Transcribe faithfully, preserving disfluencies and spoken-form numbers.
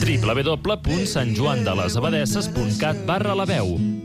w w w punt sant joan de les abadesses punt cat barra la veu.